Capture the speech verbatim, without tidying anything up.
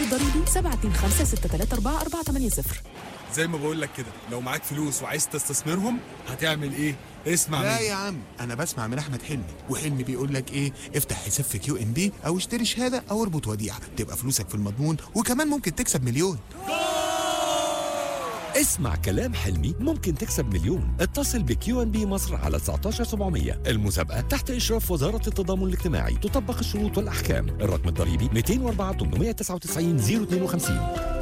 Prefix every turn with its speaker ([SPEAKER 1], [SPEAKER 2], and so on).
[SPEAKER 1] الضريبي سبعة اتنين خمسة ستة تلاتة أربعة أربعة تمانية صفر.
[SPEAKER 2] زي ما بقول لك كده، لو معاك فلوس وعايز تستثمرهم هتعمل ايه؟ اسمع
[SPEAKER 3] لا
[SPEAKER 2] مني.
[SPEAKER 3] يا عم، انا بسمع من احمد حلمي، وحلمي بيقول لك ايه؟ افتح حساب في كيو ام بي او اشتري شهاده او اربط وديعه، تبقى فلوسك في المضمون وكمان ممكن تكسب مليون.
[SPEAKER 4] اسمع كلام حلمي، ممكن تكسب مليون. اتصل بكيو ان بي مصر على تسعتاشر سبعمية. المسابقة تحت إشراف وزارة التضامن الاجتماعي، تطبق الشروط والأحكام. الرقم الضريبي مئتين وأربعة تمنمية وتسعة وتسعين صفر اتنين وخمسين.